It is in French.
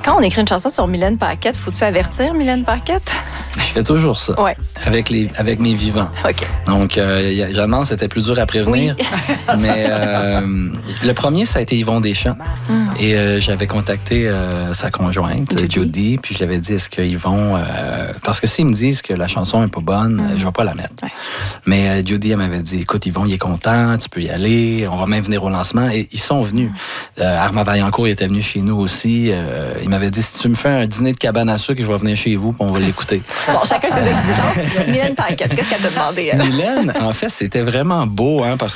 Quand on écrit une chanson sur Mylène Paquette, faut-tu avertir Mylène Paquette? Je fais toujours ça. Ouais. Avec mes vivants. OK. Donc, Jeanne, c'était plus dur à prévenir. Oui. Mais le premier, ça a été Yvon Deschamps. Et j'avais contacté sa conjointe, Judy, puis je lui avais dit, est-ce que Yvon... parce que s'ils me disent que la chanson n'est pas bonne, je vais pas la mettre. Ouais. Mais Judy, elle m'avait dit, écoute, Yvon, il est content, tu peux y aller, on va même venir au lancement. Et ils sont venus. Armand Vaillancourt, il était venu chez nous aussi. Il m'avait dit, si tu me fais un dîner de cabane à sucre, je vais venir chez vous, puis on va l'écouter. Bon, chacun ses exigences. Mylène Paquette, qu'est-ce qu'elle t'a demandé? Mylène, en fait, c'était vraiment beau, hein, parce